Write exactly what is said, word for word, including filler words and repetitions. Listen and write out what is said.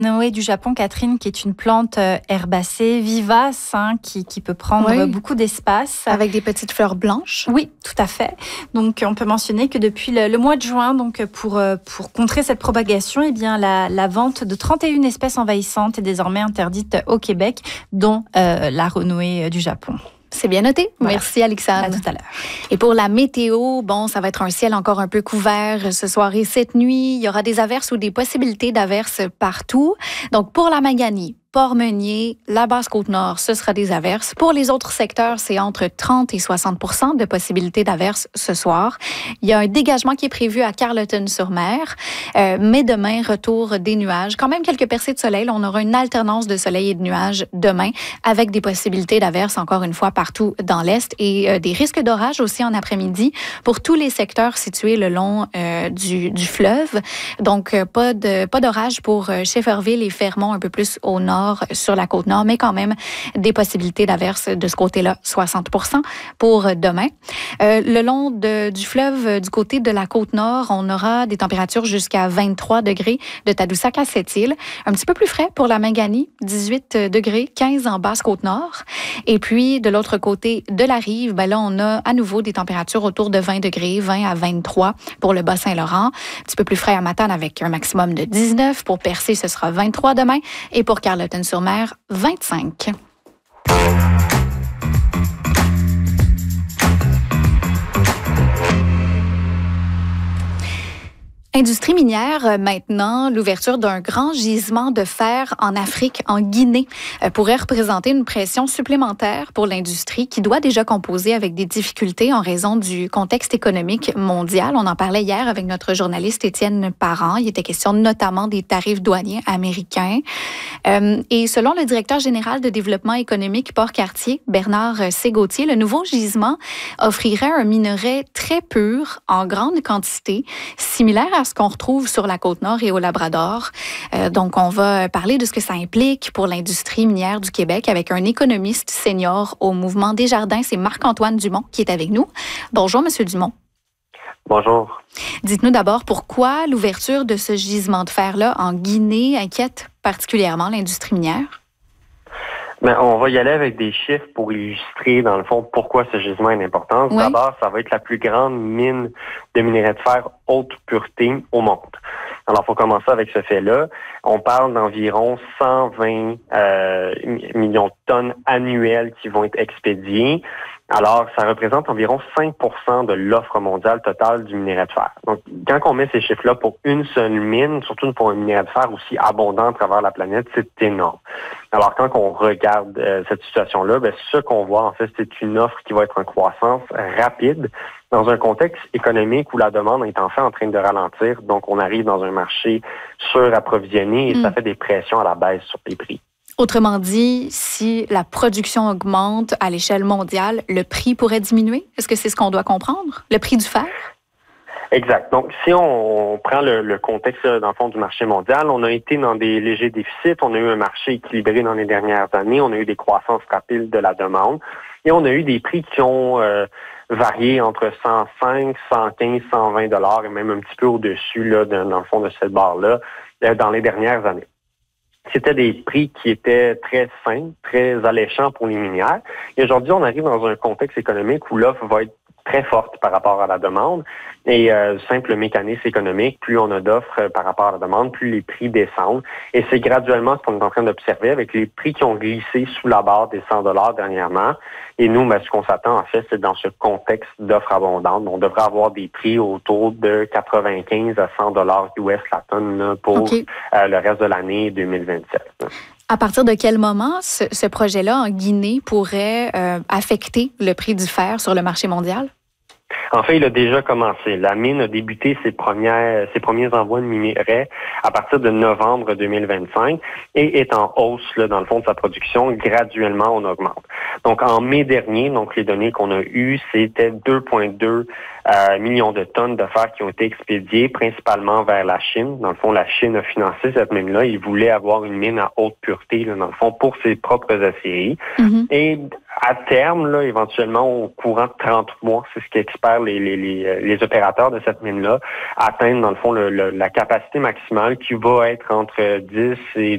Ranoé du Japon, Catherine, qui est une plante euh, herbacée, vivace, hein, qui, qui peut prendre Oui. beaucoup d'espace. Avec des petites fleurs blanches. Oui, tout à fait. Donc, on peut mentionner que depuis le, le mois de juin, donc pour, euh, pour contrer cette propagation, eh bien, la, la vente de trente et une espèces envahissantes est désormais interdite au Québec, dont euh, la renouée du Japon. C'est bien noté. Voilà. Merci, Alexandre. À tout à l'heure. Et pour la météo, bon, ça va être un ciel encore un peu couvert ce soir et cette nuit. Il y aura des averses ou des possibilités d'averses partout. Donc, pour la Maganie, Port-Meunier, la Basse-Côte-Nord, ce sera des averses. Pour les autres secteurs, c'est entre trente et soixante pour cent de possibilités d'averses ce soir. Il y a un dégagement qui est prévu à Carleton-sur-Mer, euh, mais demain, retour des nuages. Quand même quelques percées de soleil. Là, on aura une alternance de soleil et de nuages demain, avec des possibilités d'averses, encore une fois, partout dans l'Est et euh, des risques d'orage aussi en après-midi pour tous les secteurs situés le long euh, du, du fleuve. Donc, euh, pas de pas d'orage pour euh, Schefferville et Fermont, un peu plus au nord, sur la Côte-Nord, mais quand même des possibilités d'averses de ce côté-là, soixante pour cent pour demain. Euh, le long de, du fleuve, du côté de la Côte-Nord, on aura des températures jusqu'à vingt-trois degrés de Tadoussac à Sept-Îles. Un petit peu plus frais pour la Mangani, dix-huit degrés, quinze en Basse-Côte-Nord. Et puis, de l'autre côté de la rive, ben là, on a à nouveau des températures autour de vingt degrés, vingt à vingt-trois pour le Bas-Saint-Laurent. Un petit peu plus frais à Matane avec un maximum de dix-neuf. Pour Percé, ce sera vingt-trois demain. Et pour Carleton-sur-Mer, vingt-cinq. Industrie minière, maintenant, l'ouverture d'un grand gisement de fer en Afrique, en Guinée, pourrait représenter une pression supplémentaire pour l'industrie qui doit déjà composer avec des difficultés en raison du contexte économique mondial. On en parlait hier avec notre journaliste Étienne Parent. Il était question notamment des tarifs douaniers américains. Euh, et selon le directeur général de développement économique Port-Cartier, Bernard Ségautier, le nouveau gisement offrirait un minerai très pur, en grande quantité, similaire à ce qu'on retrouve sur la Côte-Nord et au Labrador. Euh, donc, on va parler de ce que ça implique pour l'industrie minière du Québec avec un économiste senior au Mouvement Desjardins. C'est Marc-Antoine Dumont qui est avec nous. Bonjour, Monsieur Dumont. Bonjour. Dites-nous d'abord pourquoi l'ouverture de ce gisement de fer-là en Guinée inquiète particulièrement l'industrie minière? Ben, on va y aller avec des chiffres pour illustrer, dans le fond, pourquoi ce gisement est important. Oui. D'abord, ça va être la plus grande mine de minerai de fer haute pureté au monde. Alors, il faut commencer avec ce fait-là. On parle d'environ cent vingt euh, millions de tonnes annuelles qui vont être expédiées. Alors, ça représente environ cinq pour cent de l'offre mondiale totale du minerai de fer. Donc, quand on met ces chiffres-là pour une seule mine, surtout pour un minerai de fer aussi abondant à travers la planète, c'est énorme. Alors, quand on regarde euh, cette situation-là, ben, ce qu'on voit, en fait, c'est une offre qui va être en croissance rapide dans un contexte économique où la demande est en fait en train de ralentir. Donc, on arrive dans un marché surapprovisionné et mm. ça fait des pressions à la baisse sur les prix. Autrement dit, si la production augmente à l'échelle mondiale, le prix pourrait diminuer? Est-ce que c'est ce qu'on doit comprendre? Le prix du fer? Exact. Donc, si on, on prend le, le contexte, dans le fond, du marché mondial, on a été dans des légers déficits, on a eu un marché équilibré dans les dernières années, on a eu des croissances rapides de la demande et on a eu des prix qui ont euh, varié entre cent cinq, cent quinze, cent vingt dollars et même un petit peu au-dessus, là, de, dans le fond de cette barre-là, euh, dans les dernières années. C'était des prix qui étaient très sains, très alléchants pour les minières. Et aujourd'hui, on arrive dans un contexte économique où l'offre va être très forte par rapport à la demande. Et euh, simple mécanisme économique, plus on a d'offres par rapport à la demande, plus les prix descendent. Et c'est graduellement ce qu'on est en train d'observer avec les prix qui ont glissé sous la barre des cent dollars dernièrement. Et nous, ben, ce qu'on s'attend en fait, c'est dans ce contexte d'offres abondantes. On devrait avoir des prix autour de quatre-vingt-quinze à cent dollars U S la tonne là, pour okay. euh, le reste de l'année deux mille vingt-sept. Là. À partir de quel moment ce, ce projet-là en Guinée pourrait euh, affecter le prix du fer sur le marché mondial? En fait, il a déjà commencé. La mine a débuté ses premières, ses premiers envois de minerais à partir de novembre deux mille vingt-cinq et est en hausse là, dans le fond de sa production. Graduellement, on augmente. Donc, en mai dernier, donc les données qu'on a eues, c'était deux virgule deux euh, millions de tonnes de fer qui ont été expédiées, principalement vers la Chine. Dans le fond, la Chine a financé cette mine-là. Ils voulaient avoir une mine à haute pureté, là, dans le fond, pour ses propres aciéries. Mm-hmm. Et à terme, là, éventuellement, au courant de trente mois, c'est ce qu'espèrent les, les, les, les opérateurs de cette mine-là, atteindre, dans le fond, le, le, la capacité maximale qui va être entre dix et